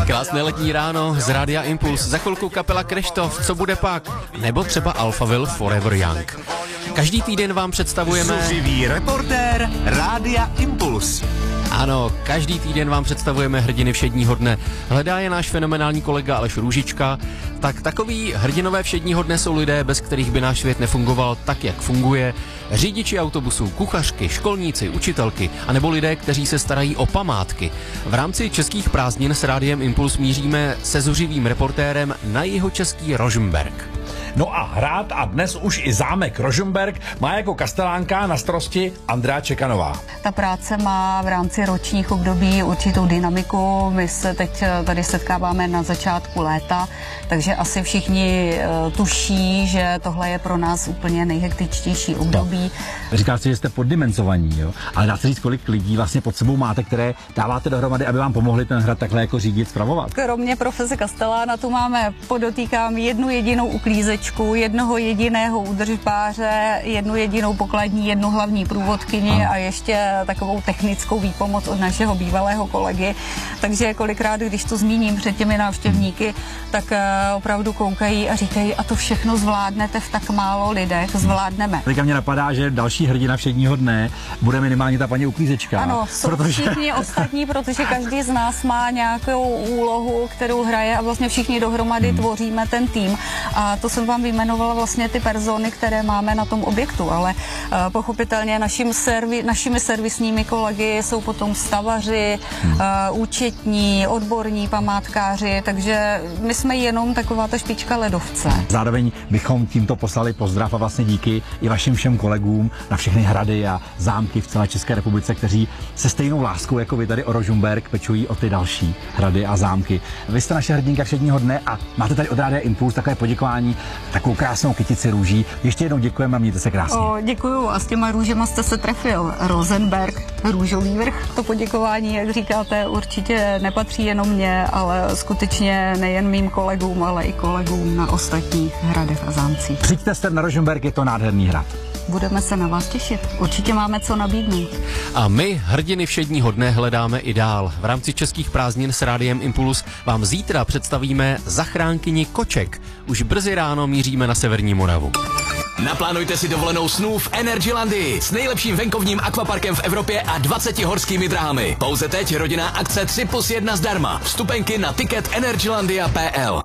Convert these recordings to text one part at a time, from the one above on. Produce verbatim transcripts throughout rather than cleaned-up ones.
Krásné letní ráno z Rádia Impuls. Za chvilku kapela Kryštof, co bude pak? Nebo třeba Alphaville Forever Young. Každý týden vám představujeme... Zuřivý reportér Rádia Impuls. Ano, každý týden vám představujeme hrdiny všedního dne. Hledá je náš fenomenální kolega Aleš Růžička. Tak takový hrdinové všedního dne jsou lidé, bez kterých by náš svět nefungoval tak, jak funguje. Řidiči autobusů, kuchařky, školníci, učitelky, anebo lidé, kteří se starají o památky. V rámci českých prázdnin s Rádiem Impuls míříme se zuřivým reportérem na jihočeský Rožmberk. No a hrad a dnes už i zámek Rožmberk má jako kastelánka na starosti Andrea Čekanová. Ta práce má v rámci ročních období určitou dynamiku. My se teď tady setkáváme na začátku léta, takže asi všichni uh, tuší, že tohle je pro nás úplně nejhektičtější období. No. Říkáte, že jste poddimenzovaní, jo? Ale dá se říct, kolik lidí vlastně pod sebou máte, které dáváte dohromady, aby vám pomohli ten hrad takhle jako řídit, spravovat? Kromě profese kastelána tu máme, podotýkám, jednu jedinou uklízečku, jednoho jediného údržbáře, jednu jedinou pokladní, jednu hlavní průvodkyni ano. A ještě takovou technickou výpomoc od našeho bývalého kolegy. Takže kolikrát, když to zmíním před těmi návštěvníky, tak uh, opravdu koukají a říkají, a to všechno zvládnete v tak málo lidech, zvládneme. Teďka mě napadá, že další hrdina všedního dne bude minimálně ta paní uklízečka. Ano, jsou protože... všichni ostatní, protože každý z nás má nějakou úlohu, kterou hraje a vlastně všichni dohromady hmm. tvoříme ten tým. A to jsem vám vyjmenovala vlastně ty persony, které máme na tom objektu, ale uh, pochopitelně našim servi, našimi servisními kolegy jsou potom stavaři, hmm. uh, účetní, odborní památkáři, takže my jsme jenom taková ta špička ledovce. Zároveň bychom tímto poslali pozdrav a vlastně díky i vašim všem kolegům na všechny hrady a zámky v celé České republice, kteří se stejnou láskou jako vy tady o Rožmberk pečují o ty další hrady a zámky. Vy jste naše hrdinka všedního dne a máte tady od Rádia Impuls takové poděkování, takovou krásnou kytici růží. Ještě jednou děkujeme a mějte se krásně. O, děkuju a s těma růžema jste se trefil. Rosenberg, růžový vrch. To poděkování, jak říkáte, určitě nepatří jenom mně, ale skutečně nejen mým kolegům, ale i kolegům na ostatních hradech a zámcích. Přijďte se na Rožmberk, je to nádherný hrad. Budeme se na vás těšit. Určitě máme co nabídnout. A my hrdiny všedního dne hledáme i dál. V rámci českých prázdnin s Rádiem Impuls vám zítra představíme zachránkyni koček. Už brzy ráno míříme na severní Moravu. Naplánujte si dovolenou snů v Energylandii s nejlepším venkovním akvaparkem v Evropě a dvaceti horskými dráhami. Pouze teď rodinná akce tři plus jedna zdarma. Vstupenky na ticket energylandia tečka p l.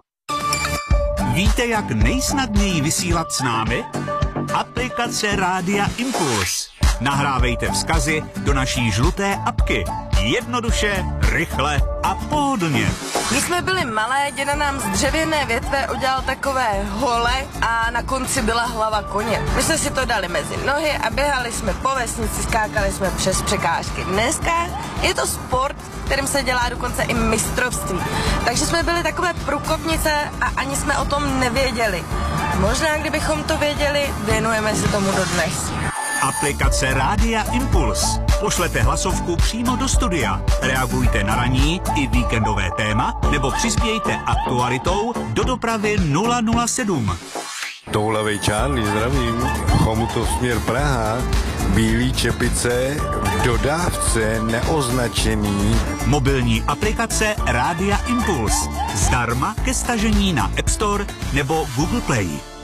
Víte, jak nejsnadněji vysílat s námi? Aplikace Rádia Impuls. Nahrávejte vzkazy do naší žluté apky. Jednoduše, rychle a pohodlně. Když jsme byli malé, děda nám z dřevěné větve udělal takové hole a na konci byla hlava koně. My jsme si to dali mezi nohy a běhali jsme po vesnici, skákali jsme přes překážky. Dneska je to sport, kterým se dělá dokonce i mistrovství. Takže jsme byli takové průkopnice a ani jsme o tom nevěděli. Možná, kdybychom to věděli, věnujeme se tomu dodnes. Aplikace Rádia Impuls. Pošlete hlasovku přímo do studia. Reagujte na ranní i víkendové téma nebo přispějte aktualitou do dopravy nula nula sedm. Toulavej Charlie, zdravím. Chomutov směr Praha. Bílý čepice v dodávce neoznačený. Mobilní aplikace Rádia Impuls. Zdarma ke stažení na App Store nebo Google Play.